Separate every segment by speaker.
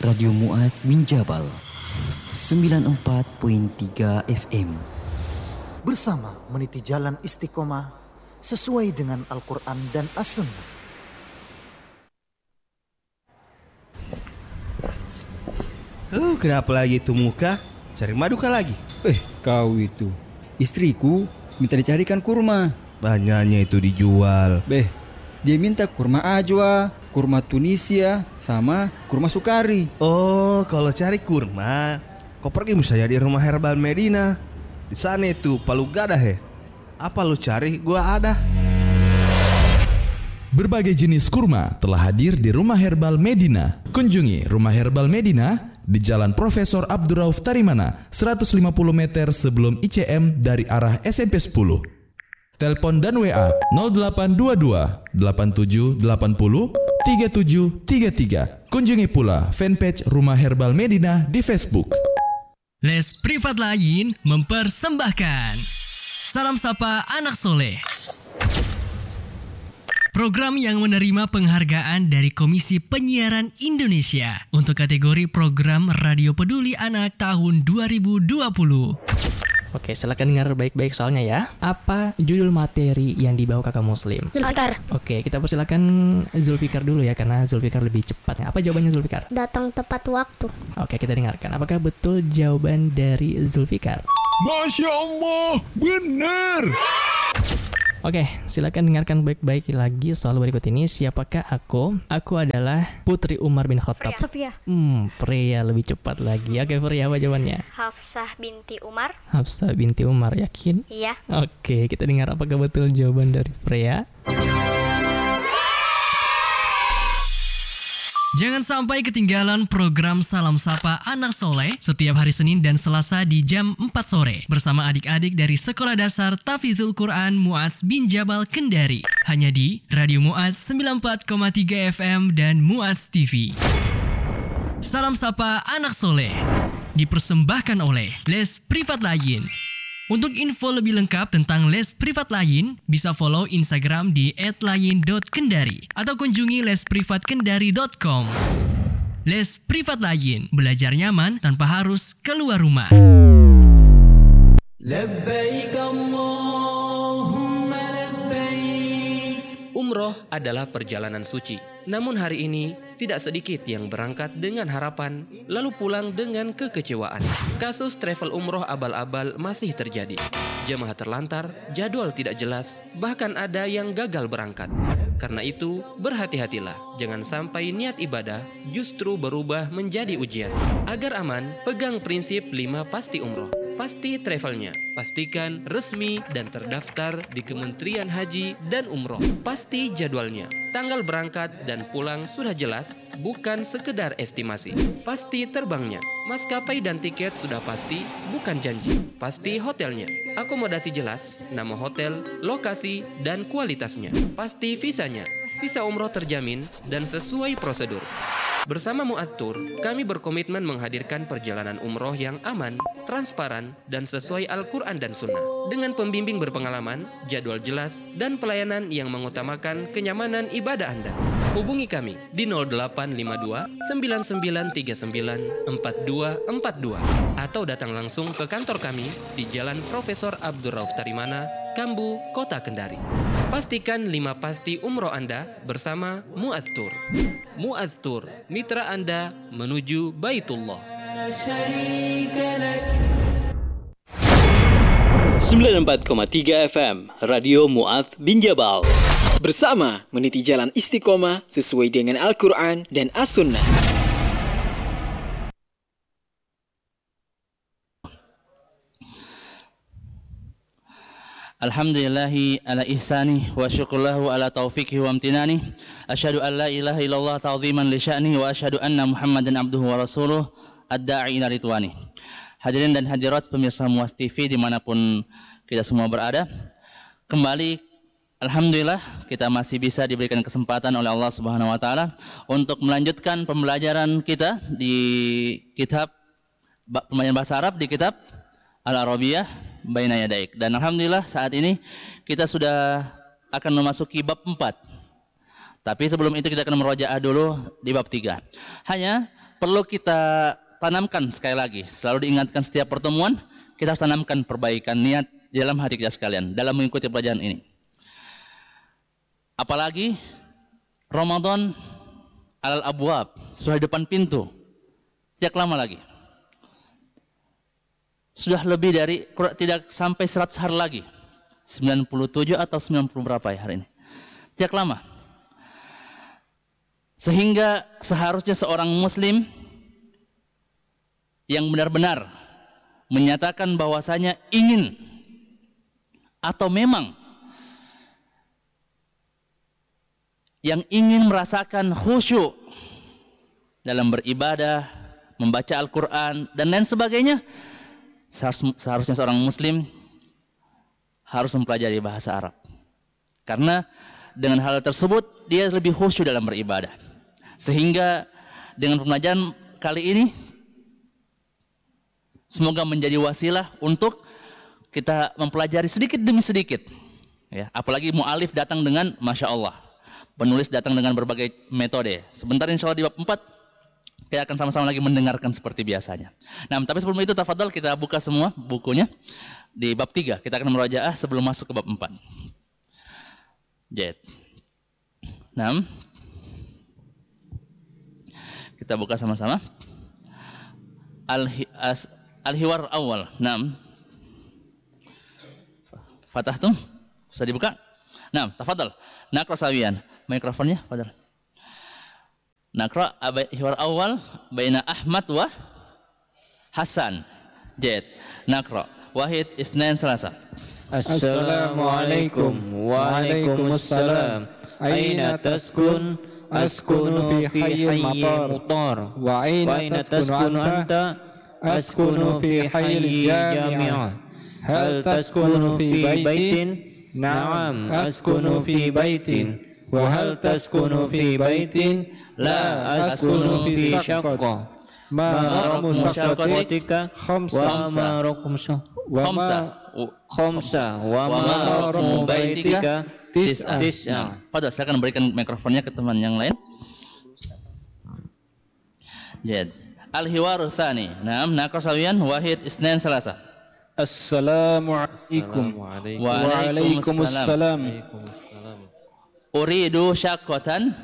Speaker 1: Radio Mu'adz bin Jabal 94.3 FM.
Speaker 2: Bersama meniti jalan istiqomah sesuai dengan Al-Quran dan As-Sunnah.
Speaker 3: Kenapa lagi itu muka? Cari maduka lagi?
Speaker 4: Kau itu istriku minta dicarikan kurma.
Speaker 3: Banyaknya itu dijual.
Speaker 4: Dia minta kurma ajwa, kurma Tunisia, sama kurma sukari.
Speaker 3: Oh, kalau cari kurma, kau pergi misalnya di rumah herbal Medina. Di sana itu palu gada he. Apa lu cari? Gua ada.
Speaker 5: Berbagai jenis kurma telah hadir di Rumah Herbal Medina. Kunjungi Rumah Herbal Medina di Jalan Profesor Abdurrauf Tarimana, 150 meter sebelum ICM dari arah SMP 10. Telepon dan WA 0822 8780 3733. Kunjungi pula fanpage Rumah Herbal Medina di Facebook.
Speaker 6: Les Privat Lain mempersembahkan Salam Sapa Anak Soleh, program yang menerima penghargaan dari Komisi Penyiaran Indonesia untuk kategori program Radio Peduli Anak tahun 2020.
Speaker 7: Oke, silakan dengar baik-baik soalnya ya. Apa judul materi yang dibawa kakak Muslim?
Speaker 8: Zulfikar.
Speaker 7: Oke, kita persilakan Zulfikar dulu ya, karena Zulfikar lebih cepat. Apa jawabannya Zulfikar?
Speaker 8: Datang tepat waktu.
Speaker 7: Oke, kita dengarkan. Apakah betul jawaban dari Zulfikar?
Speaker 5: Masya Allah, benar.
Speaker 7: Oke, silakan dengarkan baik-baik lagi soal berikut ini. Siapakah aku? Aku adalah Putri Umar bin Khattab.
Speaker 8: Sofia.
Speaker 7: Freya lebih cepat lagi. Oke, Freya, apa jawabannya?
Speaker 8: Hafsah binti Umar.
Speaker 7: Hafsah binti Umar, yakin?
Speaker 8: Iya.
Speaker 7: Oke, kita dengar apakah betul jawaban dari Freya.
Speaker 6: Jangan sampai ketinggalan program Salam Sapa Anak Soleh setiap hari Senin dan Selasa di jam 4 sore bersama adik-adik dari Sekolah Dasar Tahfidzul Quran Mu'adz bin Jabal Kendari. Hanya di Radio Mu'adz 94,3 FM dan Mu'adz TV. Salam Sapa Anak Soleh dipersembahkan oleh Les Privat Lain. Untuk info lebih lengkap tentang Les Privat Lain, bisa follow Instagram di @lain.kendari atau kunjungi lesprivatkendari.com. Les Privat Lain, belajar nyaman tanpa harus keluar rumah.
Speaker 9: Labbaik Allahumma labbaik.
Speaker 10: Umroh adalah perjalanan suci. Namun hari ini tidak sedikit yang berangkat dengan harapan lalu pulang dengan kekecewaan. Kasus travel umroh abal-abal masih terjadi. Jemaah terlantar, jadwal tidak jelas, bahkan ada yang gagal berangkat. Karena itu, berhati-hatilah. Jangan sampai niat ibadah justru berubah menjadi ujian. Agar aman, pegang prinsip 5 pasti umroh. Pasti travelnya, pastikan resmi dan terdaftar di Kementerian Haji dan Umroh. Pasti jadwalnya, tanggal berangkat dan pulang sudah jelas, bukan sekedar estimasi. Pasti terbangnya, maskapai dan tiket sudah pasti, bukan janji. Pasti hotelnya, akomodasi jelas, nama hotel, lokasi, dan kualitasnya. Pasti visanya, visa umroh terjamin dan sesuai prosedur. Bersama Mu'adz Tour, kami berkomitmen menghadirkan perjalanan umroh yang aman, transparan, dan sesuai Al-Quran dan Sunnah. Dengan pembimbing berpengalaman, jadwal jelas, dan pelayanan yang mengutamakan kenyamanan ibadah Anda. Hubungi kami di 0852 9939 4242 atau datang langsung ke kantor kami di Jalan Profesor Abdurrauf Tarimana, Kambu, Kota Kendari. Pastikan 5 pasti umroh Anda bersama Mu'adz Tour. Mu'adz Tour, mitra Anda menuju Baitullah.
Speaker 11: 94,3 FM Radio Mu'adz bin Jabal. Bersama meniti jalan istiqomah sesuai dengan Al-Quran dan As-Sunnah.
Speaker 12: Alhamdulillahi ala ihsani wa syukurlahu ala taufiqhi wa amtinani. Asyhadu an la ilaha illallah ta'ziman li sya'ni wa asyhadu anna Muhammadan abduhu wa rasuluh ad-da'i ila ridwani. Hadirin dan hadirat pemirsa Mu'adz TV dimanapun kita semua berada, kembali alhamdulillah kita masih bisa diberikan kesempatan oleh Allah Subhanahu wa taala untuk melanjutkan pembelajaran kita di kitab pembelajaran bahasa Arab di kitab Al-Arabiyah Baina Yadaik. Dan alhamdulillah saat ini kita sudah akan memasuki bab 4. Tapi sebelum itu kita akan merojaah dulu di bab 3. Hanya perlu kita tanamkan sekali lagi, selalu diingatkan setiap pertemuan, kita harus tanamkan perbaikan niat di dalam hati kita sekalian dalam mengikuti pelajaran ini. Apalagi Ramadan alal abwab, sudah di depan pintu, tidak lama lagi. Sudah lebih dari, tidak sampai 100 hari lagi, 97 atau 90 berapa ya hari ini, tidak lama. Sehingga seharusnya seorang muslim yang benar-benar menyatakan bahwasanya ingin atau memang yang ingin merasakan khusyuk dalam beribadah, membaca Al-Quran dan lain sebagainya, seharusnya seorang muslim harus mempelajari bahasa Arab. Karena dengan hal tersebut dia lebih khusyuk dalam beribadah. Sehingga dengan pembelajaran kali ini semoga menjadi wasilah untuk kita mempelajari sedikit demi sedikit. Ya, apalagi mu'alif datang dengan Masya Allah. Penulis datang dengan berbagai metode. Sebentar insya Allah di bab 4 kita akan sama-sama lagi mendengarkan seperti biasanya. Nah, tapi sebelum itu tafadhol kita buka semua bukunya di bab 3. Kita akan merajaah sebelum masuk ke bab 4. Jet. 6. Kita buka sama-sama. Al-Hiwar awal. 6. Fatahtum? Sudah dibuka? 6. Tafadhol. Naqra sawiyan. Mikrofonnya, fadhal. Naqra Hiwar awal baina Ahmad wa Hasan. Jet. Naqra. Wahid, Isnain, Salasa.
Speaker 13: Assalamualaikum. Waalaikumsalam. Aina taskun? Askunu fi hayyil matar. Wa aina taskunu anta? Askunu fi hayyil jami'ah. Hal taskunu fi baitin? Na'am, askunu fi baitin. Wa hal taskunu fi baitin? La askunu fi syaqqa. Ma ramu syaqatika? Khamsa. Ma rakum khamsa. Wa ma ramu baitika? Tis'a.
Speaker 12: Fadhal, silakan berikan mikrofonnya ke teman yang lain. Jad. Al-Hiwaru Tsani. Naam, naqasawiyan wahid, Isnain, Salasa.
Speaker 13: Assalamualaikum. Waalaikumsalam.
Speaker 12: Uridu syaqqatan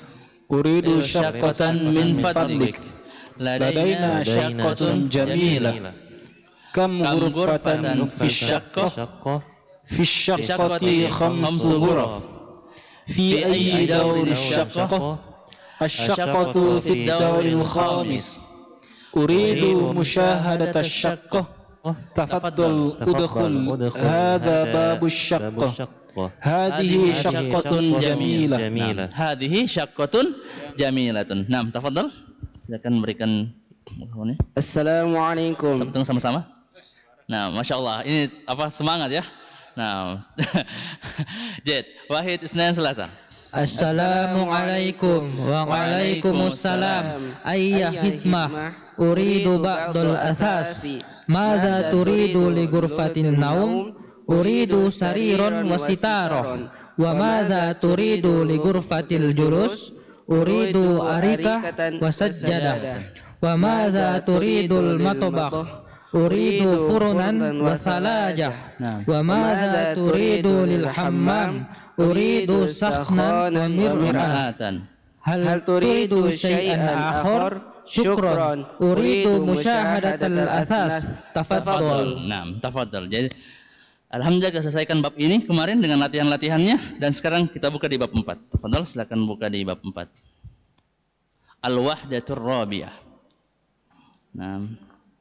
Speaker 12: min fadlik. Ladaina syaqqatun jamilah.
Speaker 13: Kam ghurfatan fi syaqqah? Fi syaqqati khamsu ghuraf. Fi ayyi dawri syaqqah? Asyaqqatu fi dawril khamis. Uridu musyahadata syaqqah. Tafaddal udkhul. Hadha babu syaqqah. Hadhihi syaqqatun jamilah.
Speaker 12: Hadhihi syaqqatun jamilatun. Naam, tafaddal. Silakan berikan mikrofonnya.
Speaker 14: Assalamualaikum.
Speaker 12: Sama-sama. Nah, Masya Allah, ini apa semangat ya. Nah, Jed, Wahid, Isnain, Salasa.
Speaker 15: Assalamualaikum wa waalaikumsalam. Ayya hikmah uridu ba'dul athas. Madza turidu li ghurfatin naum? Uridu sariron wa sitaron. Wa madza turidu li ghurfatil julus? Uridu arika wa sajjadah. Wa madza turidul matbakh? Uridu furunan wa salajah. Wa madza turidu lil hammam? Uridu sakhnan wa mir'atan. Hal turidu syai'an akhar? Syukran. Uridu musyahadatal athas. Tafaddal.
Speaker 12: Naam, tafaddal. Jadi alhamdulillah kita selesaikan bab ini kemarin dengan latihan-latihannya dan sekarang kita buka di bab 4. Tafaddal, silakan buka di bab 4. Al-wahdatur rabi'ah. Naam.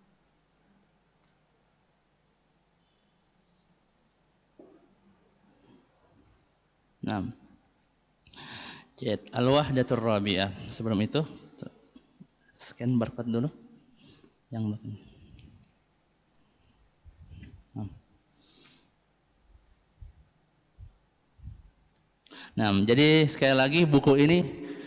Speaker 12: Naam. Jad al-wahdatur rabi'ah. Sebelum itu scan barcode dulu yang belakang. Nah, jadi sekali lagi buku ini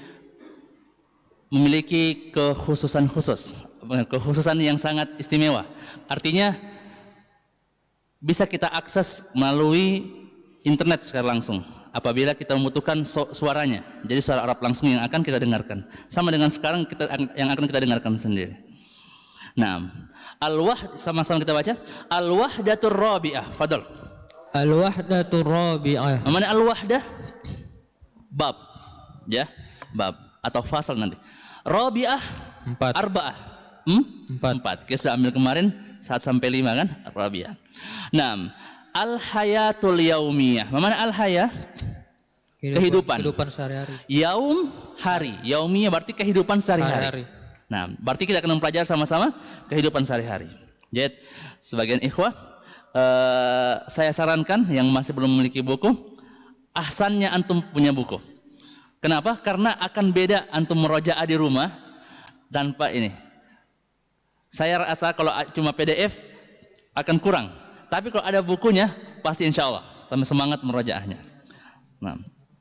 Speaker 12: memiliki kekhususan yang sangat istimewa. Artinya bisa kita akses melalui internet secara langsung. apabila kita membutuhkan suaranya. Jadi suara Arab langsung yang akan kita dengarkan. Sama dengan sekarang yang akan kita dengarkan sendiri. Nah, sama-sama kita baca. Al-wahdatur rabi'ah. Fadol.
Speaker 15: Al-wahdatur rabi'ah.
Speaker 12: Mana al-wahdah? Bab. Ya, bab atau fasal nanti. Rabi'ah 4. Arba'ah 4. Kita sudah ambil kemarin 1 sampai 5 kan? Rabi'ah. Nah, al-hayatul yaumiyah. Mana al-hayah? Kehidupan sehari-hari. Yaum, hari. Yaumiyah berarti kehidupan sehari-hari. Nah, berarti kita akan mempelajari sama-sama kehidupan sehari-hari. Jadi, sebagian ikhwah, saya sarankan yang masih belum memiliki buku, ahsannya antum punya buku. Kenapa? Karena akan beda antum meroja'ah di rumah tanpa ini. Saya rasa kalau cuma PDF akan kurang. Tapi kalau ada bukunya, pasti insya Allah tambah semangat meroja'ahnya. Nah,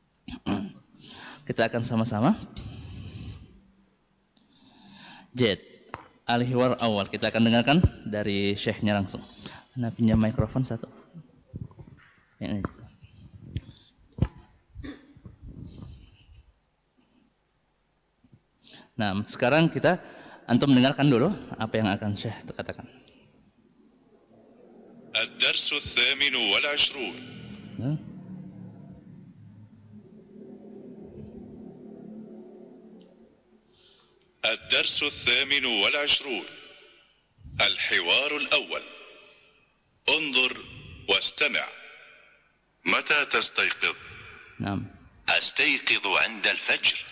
Speaker 12: kita akan sama-sama. Jet al-hiwar awal, kita akan dengarkan dari syekhnya langsung. Nah, pinjam mikrofon satu. Ini. Nah, sekarang antum dengarkan dulu apa yang akan syekh katakan.
Speaker 16: الدرس 28 الدرس 28 الحوار الأول انظر واستمع متى تستيقظ؟
Speaker 12: نعم
Speaker 16: أستيقظ عند الفجر